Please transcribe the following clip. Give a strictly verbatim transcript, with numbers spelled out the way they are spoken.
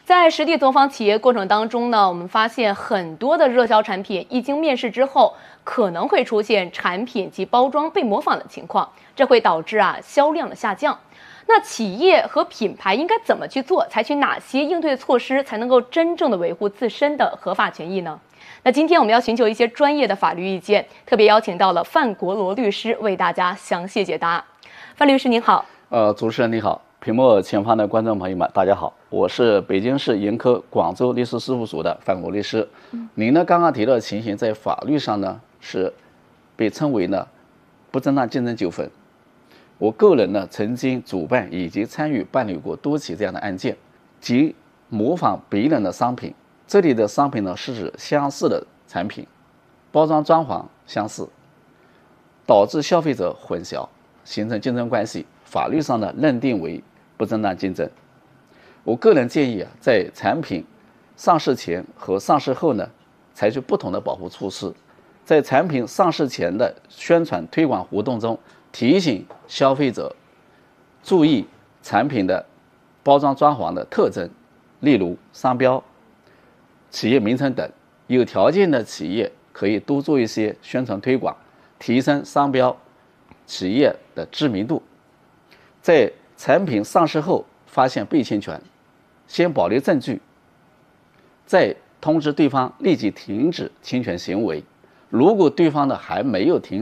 在实地走访企业过程当中呢，我们发现很多的热销产品一经面世之后，可能会出现产品及包装被模仿的情况，这会导致啊销量的下降。那企业和品牌应该怎么去做？采取哪些应对措施，才能够真正的维护自身的合法权益呢？那今天我们要寻求一些专业的法律意见，特别邀请到了范国罗律师为大家详细解答。范律师您好。 呃，主持人你好，屏幕前方的观众朋友们大家好，我是北京市盈科广州律师事务所的范国律师。嗯、您呢刚刚提到的情形，在法律上呢是被称为呢不正当竞争纠纷。我个人呢曾经主办以及参与办理过多起这样的案件，即模仿别人的商品。这里的商品呢是指相似的产品，包装装潢相似，导致消费者混淆，形成竞争关系，法律上呢认定为不正当竞争。我个人建议啊，在产品上市前和上市后呢，采取不同的保护措施。在产品上市前的宣传推广活动中，提醒消费者注意产品的包装装潢的特征，例如商标、企业名称等。有条件的企业可以多做一些宣传推广，提升商标企业的知名度。在产品上市后发现被侵权，先保留证据，再通知对方立即停止侵权行为。如果对方呢还没有停